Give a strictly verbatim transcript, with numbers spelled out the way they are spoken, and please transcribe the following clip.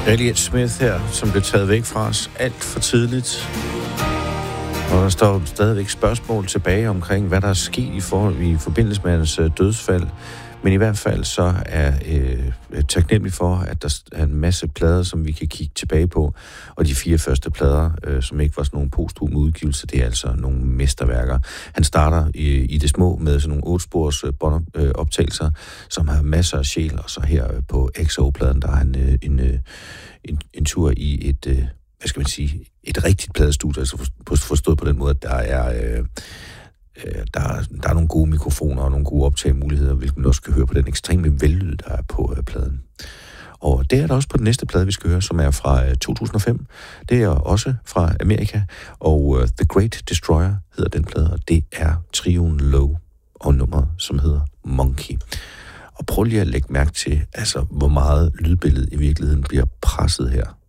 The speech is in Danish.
Elliott Smith her, som blev taget væk fra os alt for tidligt. Og der står stadigvæk spørgsmål tilbage omkring, hvad der er sket i, forhold, i forbindelse med hans dødsfald. Men i hvert fald så er øh, taknemmelig for, at der er en masse plader, som vi kan kigge tilbage på. Og de fire første plader, øh, som ikke var sådan nogle posthume udgivelser, det er altså nogle mesterværker. Han starter i, i det små med sådan nogle otte-spors øh, båndoptagelser, som har masser af sjæl. Og så her på X O-pladen, der er han øh, en, øh, en, en tur i et, øh, hvad skal man sige, et rigtigt pladestudie, altså forstået på den måde, at der er... Øh, Der, der er nogle gode mikrofoner og nogle gode optagemuligheder, hvilket man også kan høre på den ekstreme vellyd, der er på uh, pladen. Og det er der også på den næste plade, vi skal høre, som er fra uh, to tusind og fem. Det er også fra Amerika, og uh, The Great Destroyer hedder den plade, og det er trioen Low og nummeret, som hedder Monkey. Og prøv lige at lægge mærke til, altså, hvor meget lydbilledet i virkeligheden bliver presset her.